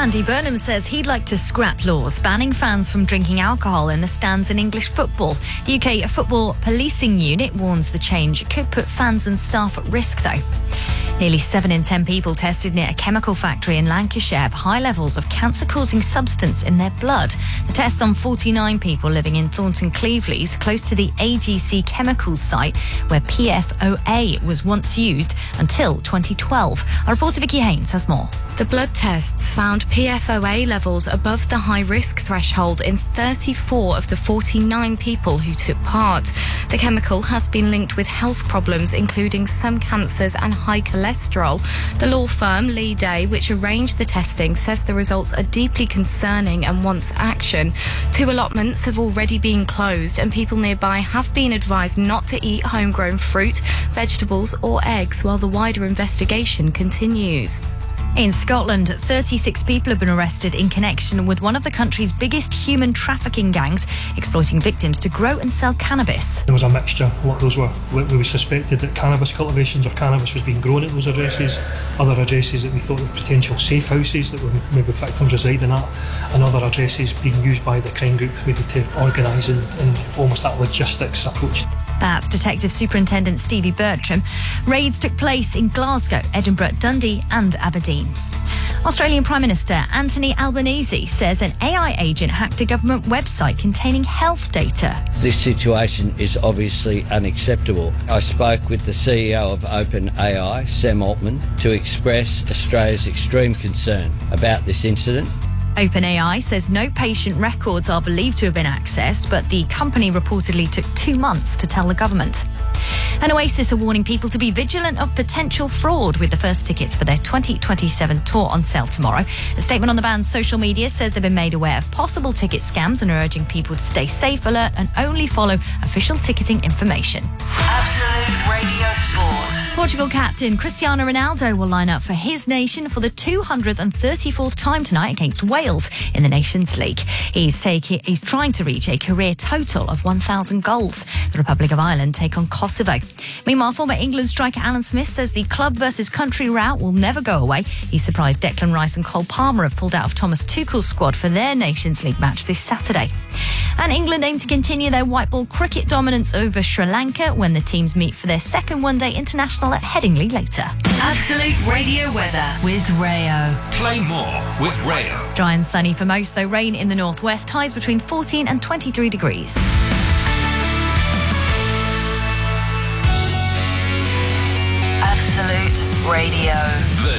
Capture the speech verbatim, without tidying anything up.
Andy Burnham says he'd like to scrap laws banning fans from drinking alcohol in the stands in English football. The U K Football Policing Unit warns the change could put fans and staff at risk, though. Nearly seven in ten people tested near a chemical factory in Lancashire have high levels of cancer-causing substance in their blood. The tests on forty-nine people living in Thornton Cleveleys, close to the A G C Chemicals site, where P F O A was once used until twenty twelve. Our reporter Vicky Haynes has more. The blood tests found P F O A levels above the high-risk threshold in thirty-four of the forty-nine people who took part. The chemical has been linked with health problems, including some cancers and high cholesterol. The law firm Lee Day, which arranged the testing, says the results are deeply concerning and wants action. Two allotments have already been closed and people nearby have been advised not to eat homegrown fruit, vegetables or eggs while the wider investigation continues. In Scotland, thirty-six people have been arrested in connection with one of the country's biggest human trafficking gangs, exploiting victims to grow and sell cannabis. There was a mixture. A lot of those were, we suspected that cannabis cultivations or cannabis was being grown at those addresses, other addresses that we thought were potential safe houses that were maybe victims residing at, and other addresses being used by the crime group maybe to organise and, and almost that logistics approach. That's Detective Superintendent Stevie Bertram. Raids took place in Glasgow, Edinburgh, Dundee and Aberdeen. Australian Prime Minister Anthony Albanese says an A I agent hacked a government website containing health data. This situation is obviously unacceptable. I spoke with the C E O of OpenAI, Sam Altman, to express Australia's extreme concern about this incident. OpenAI says no patient records are believed to have been accessed, but the company reportedly took two months to tell the government. And Oasis are warning people to be vigilant of potential fraud with the first tickets for their twenty twenty-seven tour on sale tomorrow. A statement on the band's social media says they've been made aware of possible ticket scams and are urging people to stay safe, alert and only follow official ticketing information. Absolute Radio Sport. Portugal captain Cristiano Ronaldo will line up for his nation for the two hundred thirty-fourth time tonight against Wales in the Nations League. He's taking, he's trying to reach a career total of one thousand goals. The Republic of Ireland take on Kosovo. Meanwhile, former England striker Alan Smith says the club versus country route will never go away. He's surprised Declan Rice and Cole Palmer have pulled out of Thomas Tuchel's squad for their Nations League match this Saturday. And England aim to continue their white ball cricket dominance over Sri Lanka when the teams meet for their second one-day international at Headingley later. Absolute Radio weather with Rayo. Play more with Rayo. Dry and sunny for most, though rain in the northwest. Highs between fourteen and twenty-three degrees. Absolute Radio.